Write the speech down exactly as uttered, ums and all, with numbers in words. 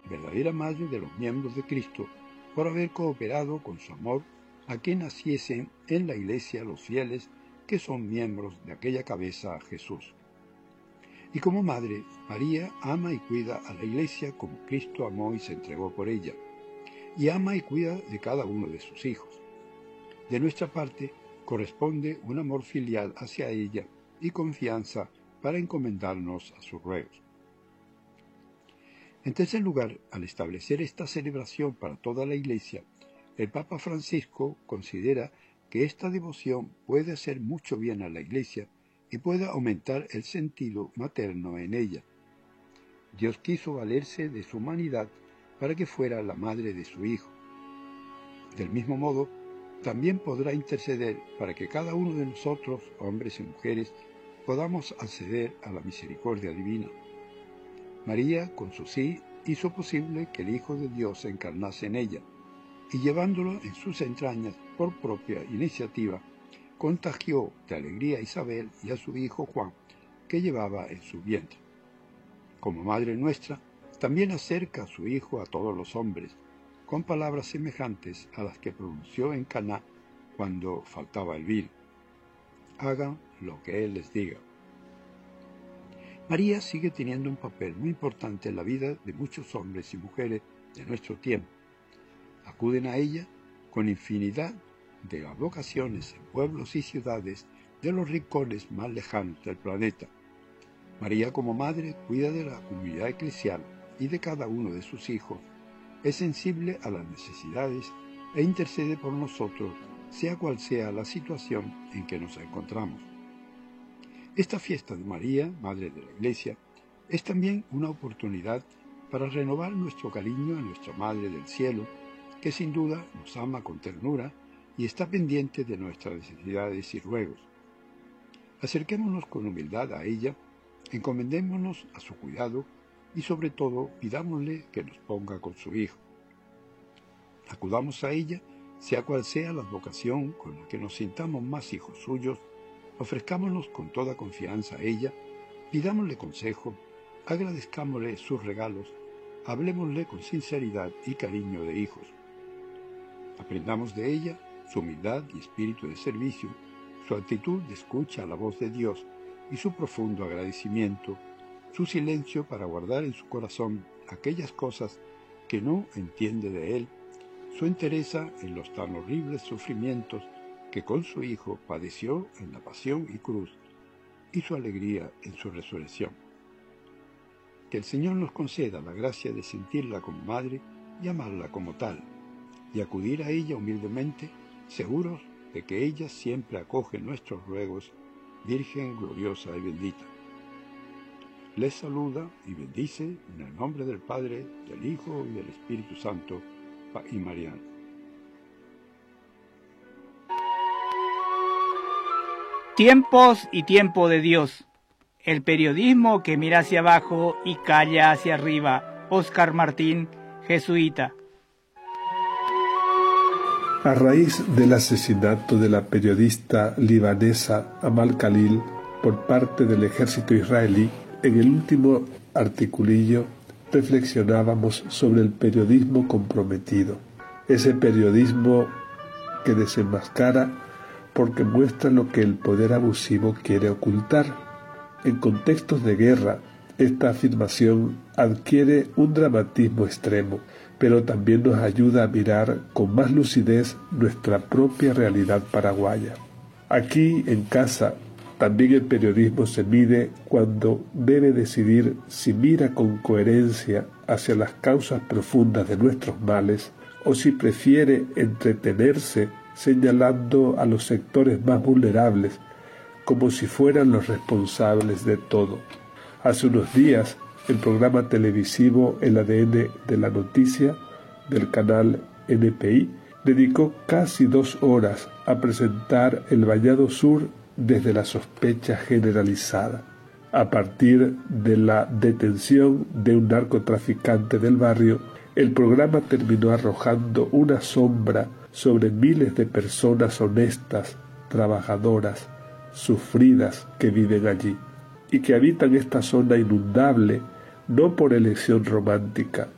verdadera madre de los miembros de Cristo, por haber cooperado con su amor a que naciesen en la Iglesia los fieles que son miembros de aquella cabeza, Jesús. Y como madre, María ama y cuida a la Iglesia como Cristo amó y se entregó por ella, y ama y cuida de cada uno de sus hijos. De nuestra parte, corresponde un amor filial hacia ella y confianza para encomendarnos a sus ruegos. En tercer lugar, al establecer esta celebración para toda la Iglesia, el Papa Francisco considera que esta devoción puede hacer mucho bien a la Iglesia y puede aumentar el sentido materno en ella. Dios quiso valerse de su humanidad para que fuera la madre de su Hijo. Del mismo modo, también podrá interceder para que cada uno de nosotros, hombres y mujeres, podamos acceder a la misericordia divina. María, con su sí, hizo posible que el Hijo de Dios se encarnase en ella, y llevándolo en sus entrañas por propia iniciativa, contagió de alegría a Isabel y a su hijo Juan, que llevaba en su vientre. Como Madre nuestra, también acerca a su Hijo a todos los hombres, con palabras semejantes a las que pronunció en Caná cuando faltaba el vino. Hagan lo que Él les diga. María sigue teniendo un papel muy importante en la vida de muchos hombres y mujeres de nuestro tiempo. Acuden a ella con infinidad de vocaciones en pueblos y ciudades de los rincones más lejanos del planeta. María como madre cuida de la comunidad eclesial y de cada uno de sus hijos, es sensible a las necesidades e intercede por nosotros, sea cual sea la situación en que nos encontramos. Esta fiesta de María, Madre de la Iglesia, es también una oportunidad para renovar nuestro cariño a nuestra Madre del Cielo, que sin duda nos ama con ternura y está pendiente de nuestras necesidades y ruegos. Acerquémonos con humildad a ella, encomendémonos a su cuidado y sobre todo pidámosle que nos ponga con su Hijo. Acudamos a ella, sea cual sea la vocación con la que nos sintamos más hijos suyos, ofrezcámonos con toda confianza a ella, pidámosle consejo, agradezcámosle sus regalos, hablémosle con sinceridad y cariño de hijos. Aprendamos de ella su humildad y espíritu de servicio, su actitud de escucha a la voz de Dios y su profundo agradecimiento, su silencio para guardar en su corazón aquellas cosas que no entiende de Él, su entereza en los tan horribles sufrimientos que con su Hijo padeció en la pasión y cruz, y su alegría en su resurrección. Que el Señor nos conceda la gracia de sentirla como madre y amarla como tal, y acudir a ella humildemente, seguros de que ella siempre acoge nuestros ruegos, Virgen gloriosa y bendita. Les saluda y bendice en el nombre del Padre, del Hijo y del Espíritu Santo, y Mariana. Tiempos y tiempo de Dios. El periodismo que mira hacia abajo y calla hacia arriba. Óscar Martín, jesuita. A raíz del asesinato de la periodista libanesa Amal Khalil por parte del ejército israelí, en el último articulillo reflexionábamos sobre el periodismo comprometido, ese periodismo que desenmascara porque muestra lo que el poder abusivo quiere ocultar. En contextos de guerra, esta afirmación adquiere un dramatismo extremo, pero también nos ayuda a mirar con más lucidez nuestra propia realidad paraguaya. Aquí, en casa, también el periodismo se mide cuando debe decidir si mira con coherencia hacia las causas profundas de nuestros males o si prefiere entretenerse señalando a los sectores más vulnerables como si fueran los responsables de todo. Hace unos días, el programa televisivo El A D N de la Noticia del canal N P I dedicó casi dos horas a presentar el Vallado Sur desde la sospecha generalizada, a partir de la detención de un narcotraficante del barrio. El programa terminó arrojando una sombra sobre miles de personas honestas, trabajadoras, sufridas que viven allí y que habitan esta zona inundable no por elección romántica,